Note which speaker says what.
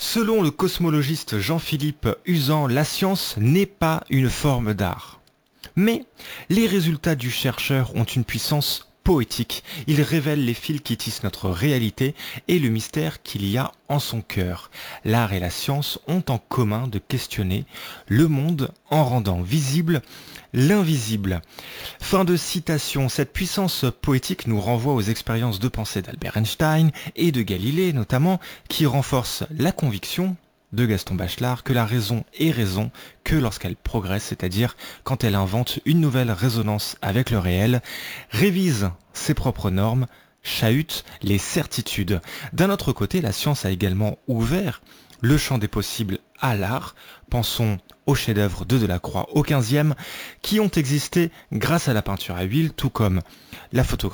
Speaker 1: Selon le cosmologiste Jean-Philippe Uzan, la science n'est pas une forme d'art. Mais les résultats du chercheur ont une puissance poétique. Ils révèlent les fils qui tissent notre réalité et le mystère qu'il y a en son cœur. L'art et la science ont en commun de questionner le monde en rendant visible l'invisible. Fin de citation. Cette puissance poétique nous renvoie aux expériences de pensée d'Albert Einstein et de Galilée notamment, qui renforcent la conviction de Gaston Bachelard que la raison est raison que lorsqu'elle progresse, c'est-à-dire quand elle invente une nouvelle résonance avec le réel, révise ses propres normes, chahute les certitudes. D'un autre côté, la science a également ouvert le champ des possibles à l'art. Pensons aux chefs-d'œuvre de Delacroix au XVe, qui ont existé grâce à la peinture à huile, tout comme la photographie